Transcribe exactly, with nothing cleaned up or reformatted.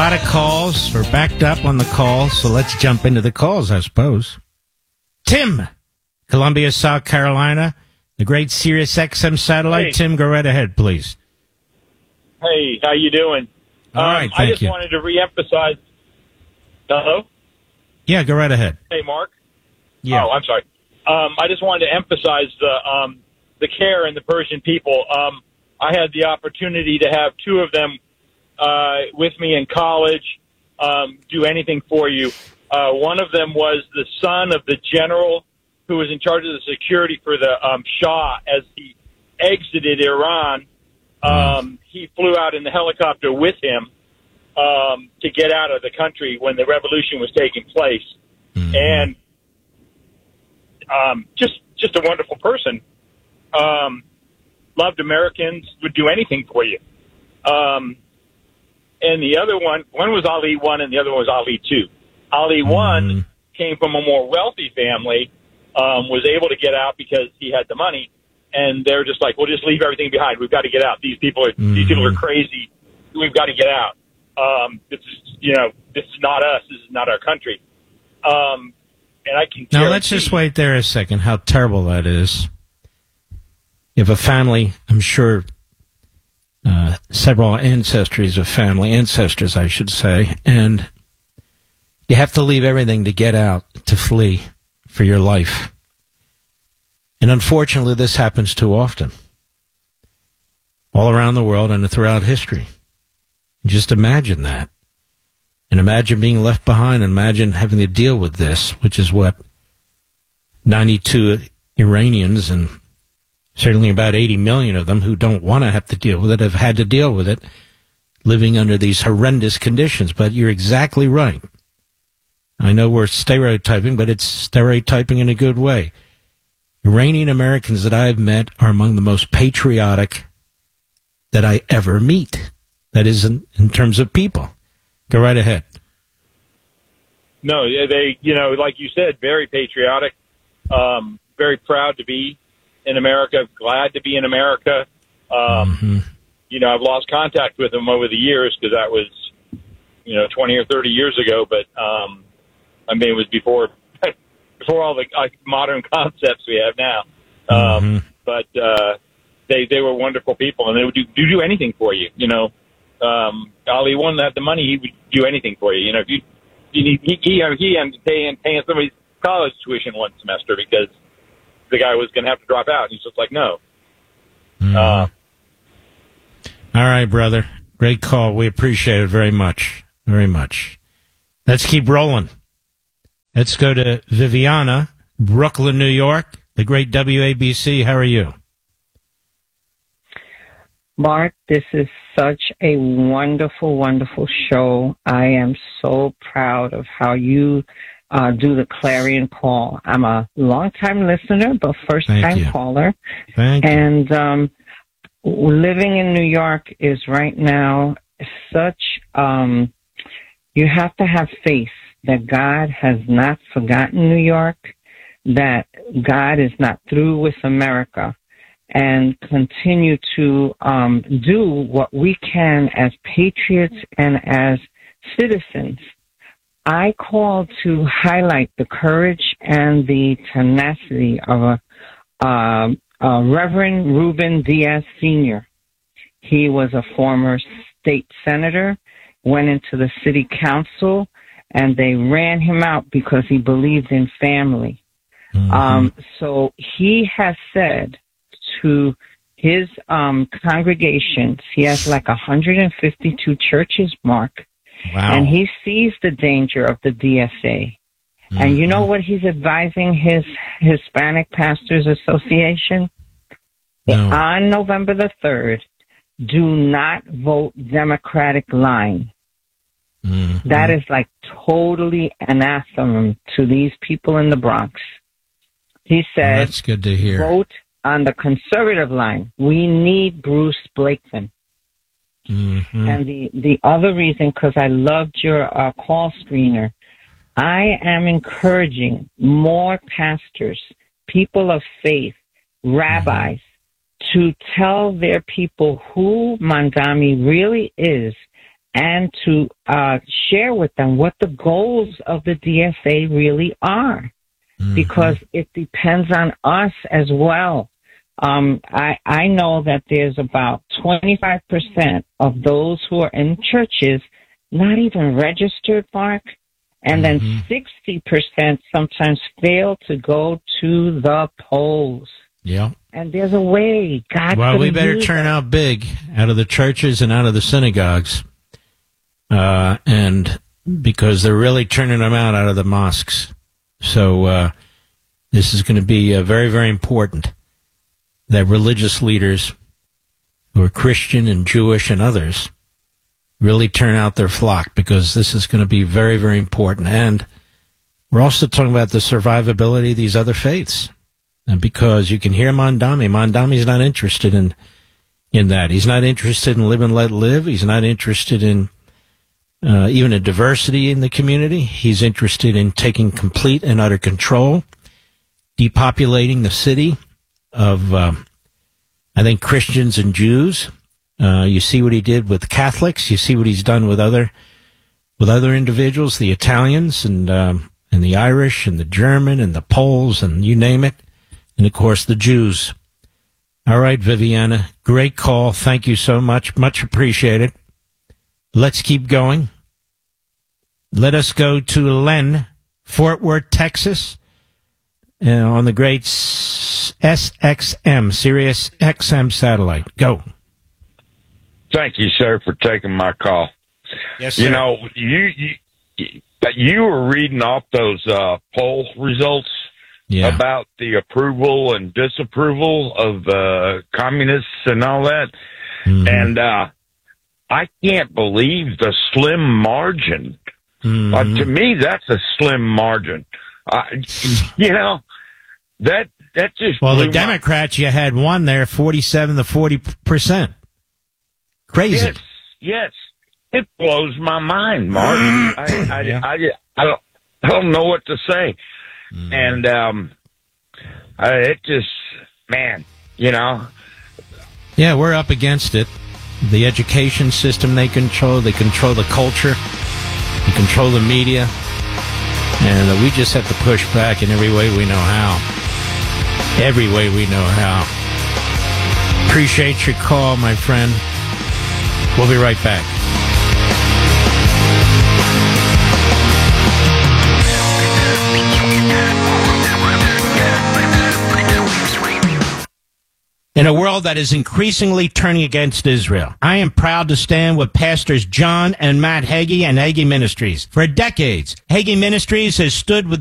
lot of calls. We're backed up on the calls, so let's jump into the calls, I suppose. Tim, Columbia, South Carolina, the great Sirius X M satellite. Hey. Tim, go right ahead, please. Hey, how you doing? All um, right, thank I just you. wanted to reemphasize. Hello? Yeah, go right ahead. Hey, Mark? Yeah. Oh, I'm sorry. Um, I just wanted to emphasize the um, the care in the Persian people. Um, I had the opportunity to have two of them uh, with me in college, um, do anything for you. Uh, one of them was the son of the general who was in charge of the security for the um, Shah as he exited Iran. Um, he flew out in the helicopter with him um, to get out of the country when the revolution was taking place. Mm-hmm. And um, just just a wonderful person. Um, loved Americans, would do anything for you. Um, and the other one, one was Ali one and the other one was Ali two. Ali mm-hmm. one came from a more wealthy family, um, was able to get out because he had the money. And they're just like, we'll just leave everything behind. We've got to get out. These people are mm-hmm. these people are crazy. We've got to get out. Um, this is, you know, this is not us. This is not our country. Um, and I can now let's just wait there a second. How terrible that is. If a family, I'm sure, uh, several ancestries of family ancestors, I should say, and you have to leave everything to get out, to flee for your life. And unfortunately, this happens too often, all around the world and throughout history. Just imagine that. And imagine being left behind, and imagine having to deal with this, which is what ninety-two Iranians, and certainly about eighty million of them who don't want to have to deal with it, have had to deal with it, living under these horrendous conditions. But you're exactly right. I know we're stereotyping, but it's stereotyping in a good way. Iranian Americans that I've met are among the most patriotic that I ever meet. That is in, in terms of people. Go right ahead. No, they, you know, like you said, very patriotic, um, very proud to be in America, glad to be in America. Um, mm-hmm. You know, I've lost contact with them over the years because that was, you know, twenty or thirty years ago. But, um, I mean, it was before before all the uh, modern concepts we have now. Um, mm-hmm. But uh, they they were wonderful people, and they would do, do, do anything for you, you know. Um, Ali one had the money; he would do anything for you. You know, if you, you need, he he he ended up paying paying somebody's college tuition one semester because the guy was going to have to drop out. And he's just like, no. Mm. Uh, All right, brother. Great call. We appreciate it very much, very much. Let's keep rolling. Let's go to Viviana, Brooklyn, New York. The great W A B C. How are you? Mark, this is such a wonderful, wonderful show. I am so proud of how you uh, do the clarion call. I'm a long-time listener, but first-time caller. Thank you. And um, living in New York is right now such, um, you have to have faith that God has not forgotten New York, that God is not through with America, and continue to um, do what we can as patriots and as citizens. I call to highlight the courage and the tenacity of a, uh, a Reverend Ruben Diaz Senior He was a former state senator, went into the city council, and they ran him out because he believed in family. Mm-hmm. Um, so he has said to his um, congregations, he has like one hundred fifty-two churches, Mark, wow. And he sees the danger of the D S A. Mm-hmm. And you know what he's advising his Hispanic Pastors Association? No. On November the third, do not vote Democratic line. Mm-hmm. That is like totally anathema to these people in the Bronx. He said, well, that's good to hear. Vote on the conservative line. We need Bruce Blakeman. Mm-hmm. And the, the other reason, because I loved your uh, call screener, I am encouraging more pastors, people of faith, rabbis, mm-hmm. to tell their people who Mandami really is and to uh, share with them what the goals of the D S A really are, mm-hmm. because it depends on us as well. Um, I, I know that there's about twenty-five percent of those who are in churches not even registered, Mark, and mm-hmm. then sixty percent sometimes fail to go to the polls. Yeah. And there's a way. God well, we better use turn it. out big out of the churches and out of the synagogues. Uh, and because they're really turning them out out of the mosques. So uh, this is going to be uh, very, very important that religious leaders who are Christian and Jewish and others really turn out their flock, because this is going to be very, very important. And we're also talking about the survivability of these other faiths. And because you can hear Mondami. Mondami's not interested in in that. He's not interested in live and let live. He's not interested in uh, even a diversity in the community. He's interested in taking complete and utter control, depopulating the city of, uh, I think, Christians and Jews. Uh, you see what he did with Catholics. You see what he's done with other with other individuals, the Italians and um, and the Irish and the German and the Poles and you name it. And, of course, the Jews. All right, Viviana, great call. Thank you so much. Much appreciated. Let's keep going. Let us go to Len, Fort Worth, Texas, uh, on the great S X M, Sirius X M satellite. Go. Thank you, sir, for taking my call. Yes, sir. You know, you you, you were reading off those uh, poll results. Yeah. About the approval and disapproval of uh, communists and all that. Mm-hmm. And uh, I can't believe the slim margin. Mm-hmm. Uh, to me, that's a slim margin. Uh, you know, that that just Well, the my... Democrats, you had one there, forty-seven to forty percent. Crazy. Yes, yes. It blows my mind, Mark. I, I, yeah. I, I, I, don't, I don't know what to say. Mm. And um, I, it just, man, you know. Yeah, we're up against it. The education system they control. They control the culture. They control the media. And uh, we just have to push back in every way we know how. Every way we know how. Appreciate your call, my friend. We'll be right back. In a world that is increasingly turning against Israel, I am proud to stand with Pastors John and Matt Hagee and Hagee Ministries. For decades, Hagee Ministries has stood with